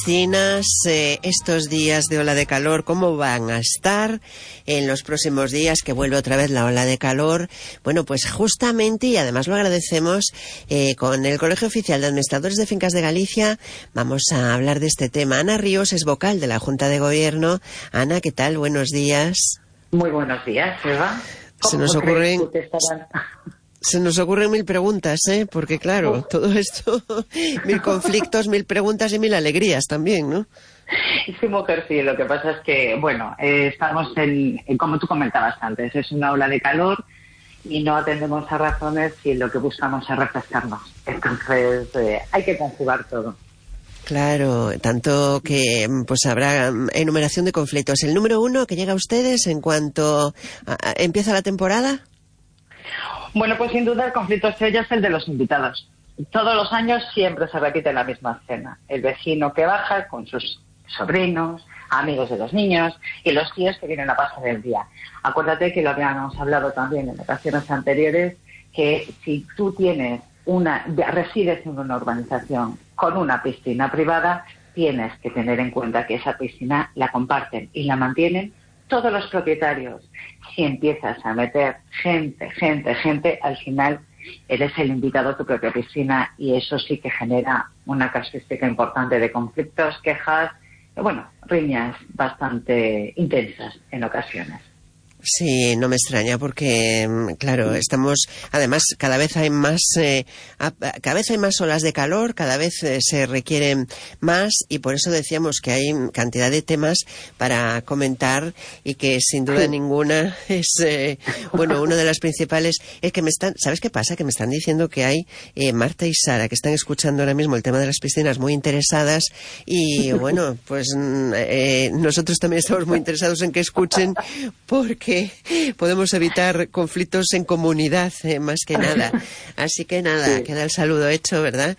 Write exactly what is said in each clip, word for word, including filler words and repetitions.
Piscinas, eh, estos días de ola de calor, ¿cómo van a estar en los próximos días que vuelve otra vez la ola de calor? Bueno, pues justamente, y además lo agradecemos, eh, con el Colegio Oficial de Administradores de Fincas de Galicia, vamos a hablar de este tema. Ana Ríos es vocal de la Junta de Gobierno. Ana, ¿qué tal? Buenos días. Muy buenos días, Eva. Se nos ocurren... Se nos ocurren mil preguntas, ¿eh? Porque claro, oh. todo esto, mil conflictos, mil preguntas y mil alegrías también, ¿no? Sí, mujer, sí. Lo que pasa es que, bueno, eh, estamos en, en, como tú comentabas antes, es una ola de calor y no atendemos a razones y lo que buscamos es refrescarnos. Entonces, eh, hay que conjugar todo. Claro, tanto que pues habrá enumeración de conflictos. ¿El número uno que llega a ustedes en cuanto a, a, empieza la temporada? Bueno, pues sin duda el conflicto estrella es el de los invitados. Todos los años siempre se repite la misma escena. El vecino que baja con sus sobrinos, amigos de los niños y los tíos que vienen a pasar el día. Acuérdate que lo habíamos hablado también en ocasiones anteriores, que si tú tienes una, resides en una urbanización con una piscina privada, tienes que tener en cuenta que esa piscina la comparten y la mantienen todos los propietarios. Si empiezas a meter gente, gente, gente, al final eres el invitado a tu propia piscina y eso sí que genera una casuística importante de conflictos, quejas, bueno, riñas bastante intensas en ocasiones. Sí, no me extraña porque, claro, estamos, además, cada vez hay más, eh, cada vez hay más olas de calor, cada vez eh, se requieren más y por eso decíamos que hay cantidad de temas para comentar y que sin duda ninguna es, eh, bueno, una de las principales es que me están, ¿sabes qué pasa? Que me están diciendo que hay eh, Marta y Sara que están escuchando ahora mismo el tema de las piscinas muy interesadas y bueno, pues eh, nosotros también estamos muy interesados en que escuchen porque que podemos evitar conflictos en comunidad, eh, más que nada. Así que nada, sí. Queda el saludo hecho, ¿verdad?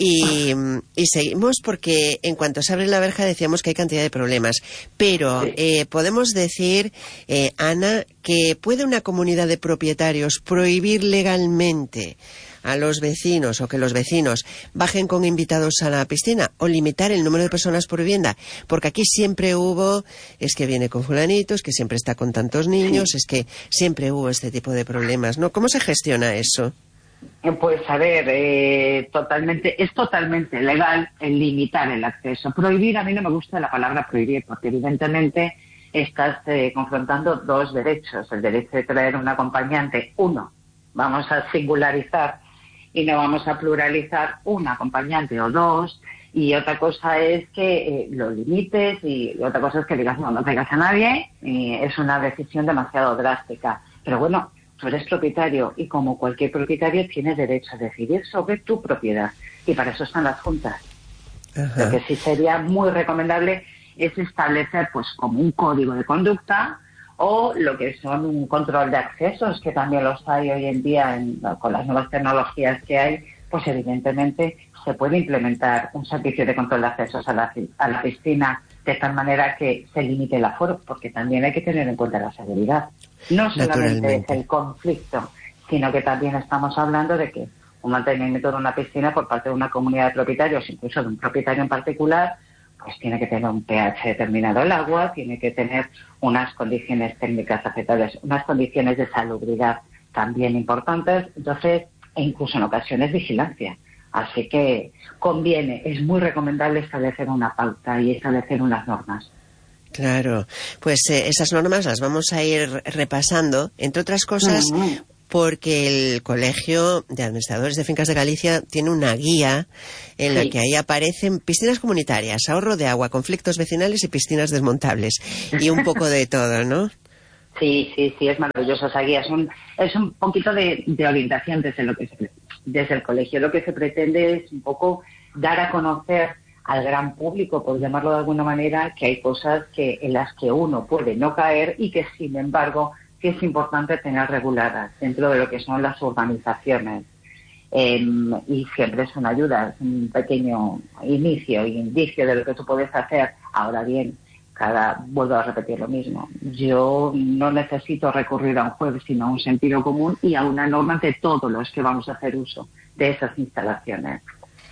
Y, y seguimos porque en cuanto se abre la verja decíamos que hay cantidad de problemas. Pero sí. eh, podemos decir, eh, Ana, que ¿puede una comunidad de propietarios prohibir legalmente a los vecinos o que los vecinos bajen con invitados a la piscina o limitar el número de personas por vivienda? Porque aquí siempre hubo, es que viene con fulanitos, que siempre está con tantos niños, sí. Es que siempre hubo este tipo de problemas, ¿no? ¿Cómo se gestiona eso? Pues a ver, eh, totalmente, es totalmente legal el limitar el acceso. Prohibir, a mí no me gusta la palabra prohibir, porque evidentemente estás eh, confrontando dos derechos. El derecho de traer un acompañante, uno, vamos a singularizar y no vamos a pluralizar un acompañante o dos, y otra cosa es que eh, lo limites y otra cosa es que digas no, no traigas a nadie, y es una decisión demasiado drástica. Pero bueno, tú eres propietario y como cualquier propietario tienes derecho a decidir sobre tu propiedad y para eso están las juntas. Ajá. Lo que sí sería muy recomendable es establecer pues como un código de conducta o lo que son un control de accesos, que también los hay hoy en día en, con las nuevas tecnologías que hay, pues evidentemente se puede implementar un servicio de control de accesos a la, a la piscina de tal manera que se limite el aforo, porque también hay que tener en cuenta la seguridad. No solamente es el conflicto, sino que también estamos hablando de que un mantenimiento de una piscina por parte de una comunidad de propietarios, incluso de un propietario en particular, pues tiene que tener un pH determinado el agua, tiene que tener unas condiciones técnicas aceptables, unas condiciones de salubridad también importantes, entonces, e incluso en ocasiones vigilancia. Así que conviene, es muy recomendable establecer una pauta y establecer unas normas. Claro, pues eh, esas normas las vamos a ir repasando, entre otras cosas, uh-huh. porque el Colegio de Administradores de Fincas de Galicia tiene una guía en sí. la que ahí aparecen piscinas comunitarias, ahorro de agua, conflictos vecinales y piscinas desmontables, y un poco de todo, ¿no? Sí, sí, sí, es maravillosa esa guía. Es un, es un poquito de, de orientación desde, lo que se, desde el colegio. Lo que se pretende es un poco dar a conocer al gran público, por llamarlo de alguna manera, que hay cosas que en las que uno puede no caer y que, sin embargo, sí es importante tener reguladas dentro de lo que son las urbanizaciones. Eh, y siempre es una ayuda, es un pequeño inicio y indicio de lo que tú puedes hacer. Ahora bien, cada vuelvo a repetir lo mismo. Yo no necesito recurrir a un juez, sino a un sentido común y a una norma de todos los que vamos a hacer uso de esas instalaciones.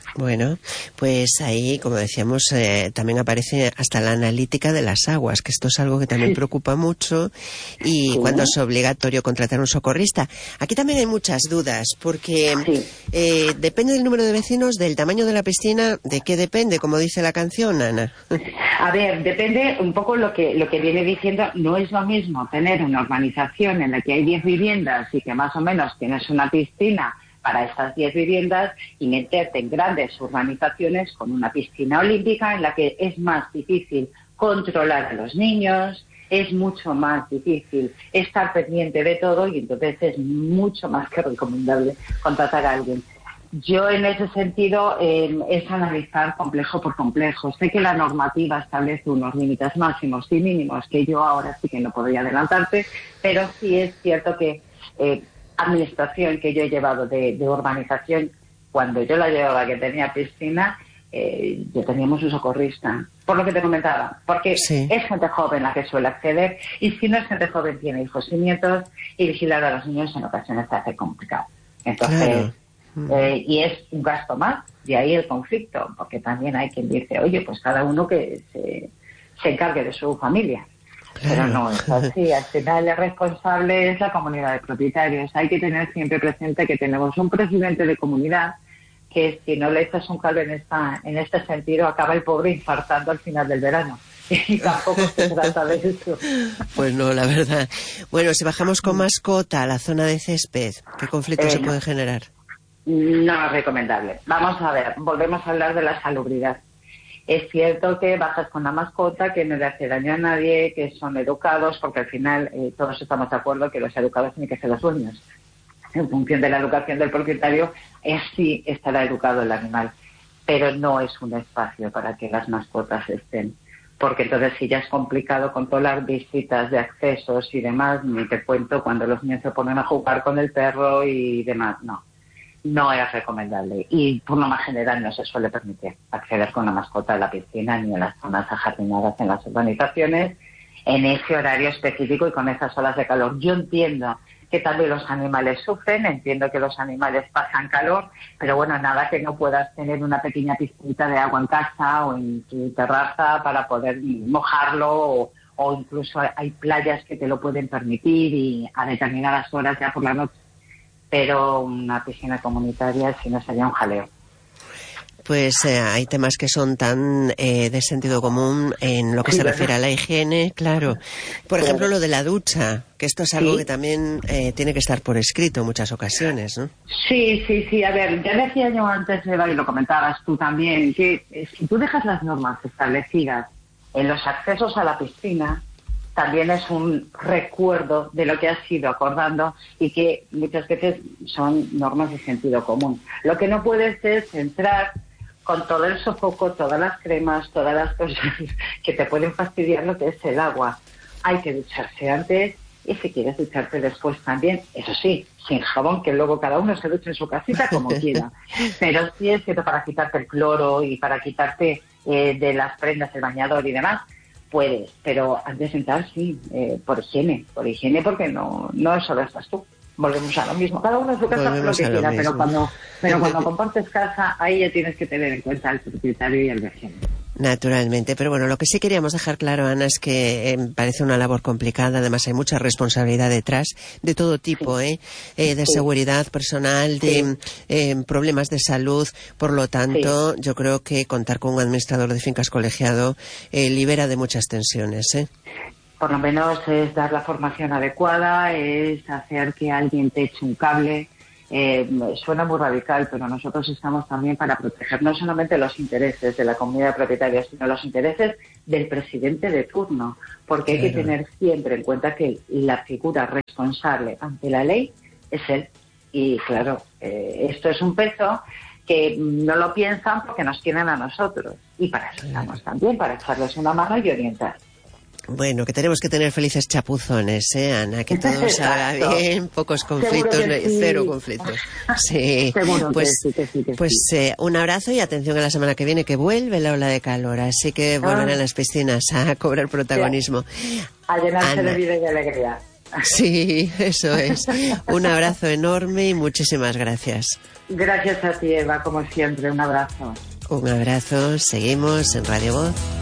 Bueno, pues ahí, como decíamos, eh, también aparece hasta la analítica de las aguas, que esto es algo que también preocupa mucho, y Sí. cuando es obligatorio contratar un socorrista. Aquí también hay muchas dudas, porque Sí. eh, depende del número de vecinos, del tamaño de la piscina, ¿de qué depende? Como dice la canción, Ana. A ver, depende un poco lo que lo que viene diciendo. No es lo mismo tener una urbanización en la que hay diez viviendas y que más o menos tienes una piscina para esas diez viviendas y meterte en grandes urbanizaciones con una piscina olímpica en la que es más difícil controlar a los niños, es mucho más difícil estar pendiente de todo y entonces es mucho más que recomendable contratar a alguien. Yo en ese sentido eh, es analizar complejo por complejo. Sé que la normativa establece unos límites máximos y mínimos que yo ahora sí que no podría adelantarte, pero sí es cierto que eh, administración que yo he llevado de, de urbanización, cuando yo la llevaba que tenía piscina, eh, yo teníamos un socorrista, por lo que te comentaba, porque Sí. es gente joven la que suele acceder y si no es gente joven tiene hijos y nietos y vigilar a los niños en ocasiones se hace complicado. Entonces, Claro. eh, y es un gasto más, de ahí el conflicto, porque también hay quien dice, oye, pues cada uno que se, se encargue de su familia. Claro. Pero no es así, al final el responsable es la comunidad de propietarios. Hay que tener siempre presente que tenemos un presidente de comunidad que si no le echas un cable en esta en este sentido acaba el pobre infartando al final del verano. Y tampoco se trata de eso. Pues no, la verdad. Bueno, si bajamos con mascota a la zona de césped, ¿qué conflicto Eh, se no. puede generar? No es recomendable. Vamos a ver, volvemos a hablar de la salubridad. Es cierto que bajas con la mascota, que no le hace daño a nadie, que son educados, porque al final eh, todos estamos de acuerdo que los educados tienen que ser los dueños. En función de la educación del propietario, así estará educado el animal. Pero no es un espacio para que las mascotas estén. Porque entonces sí ya es complicado controlar visitas de accesos y demás, ni te cuento cuando los niños se ponen a jugar con el perro y demás, no. No es recomendable y por lo más general no se suele permitir acceder con una mascota a la piscina ni a las zonas ajardinadas en las urbanizaciones en ese horario específico y con esas olas de calor. Yo entiendo que también los animales sufren, entiendo que los animales pasan calor, pero bueno, nada que no puedas tener una pequeña piscinita de agua en casa o en tu terraza para poder mojarlo o, o incluso hay playas que te lo pueden permitir y a determinadas horas ya por la noche. Pero una piscina comunitaria si no sería un jaleo. Pues eh, hay temas que son tan eh, de sentido común en lo que Sí, se ¿verdad? refiere a la higiene, claro. Por ejemplo, Claro. lo de la ducha, que esto es algo Sí. que también eh, tiene que estar por escrito en muchas ocasiones, ¿no? Sí, sí, sí. A ver, ya decía yo antes, Eva, y lo comentabas tú también, que eh, si tú dejas las normas establecidas en los accesos a la piscina, también es un recuerdo de lo que has ido acordando y que muchas veces son normas de sentido común. Lo que no puedes es entrar con todo el sofoco, todas las cremas, todas las cosas que te pueden fastidiar lo que es el agua. Hay que ducharse antes y si quieres ducharte después también, eso sí, sin jabón, que luego cada uno se duche en su casita como quiera. Pero sí es cierto, para quitarte el cloro y para quitarte eh, de las prendas el bañador y demás, puedes, pero antes de entrar sí, eh, por higiene, por higiene porque no, no solo estás tú. Volvemos a lo mismo, cada uno en su casa hace lo Volvemos que a lo quiera, mismo. pero cuando, pero cuando compartes casa, ahí ya tienes que tener en cuenta al propietario y al vecino. Naturalmente, pero bueno, lo que sí queríamos dejar claro, Ana, es que eh, parece una labor complicada, además hay mucha responsabilidad detrás, de todo tipo, ¿eh? eh de Sí. seguridad personal, de eh, problemas de salud, por lo tanto, yo creo que contar con un administrador de fincas colegiado eh, libera de muchas tensiones, ¿eh? Por lo menos es dar la formación adecuada, es hacer que alguien te eche un cable. Eh, suena muy radical, pero nosotros estamos también para proteger no solamente los intereses de la comunidad de propietarios, sino los intereses del presidente de turno, porque hay que Claro. tener siempre en cuenta que la figura responsable ante la ley es él. Y claro, eh, esto es un peso que no lo piensan porque nos quieren a nosotros. Y para eso estamos también, para echarles una mano y orientar. Bueno, que tenemos que tener felices chapuzones, ¿eh, Ana? Que todo salga Exacto. bien, pocos conflictos, Seguro que sí. cero conflictos. Sí, Seguro pues, que sí, que sí, que pues sí. eh, un abrazo y atención a la semana que viene, que vuelve la ola de calor, así que volverán Ah. las piscinas a cobrar protagonismo. A llenarse Ana. de vida y de alegría. Sí, eso es. Un abrazo enorme y muchísimas gracias. Gracias a ti, Eva, como siempre, un abrazo. Un abrazo, seguimos en Radio Voz.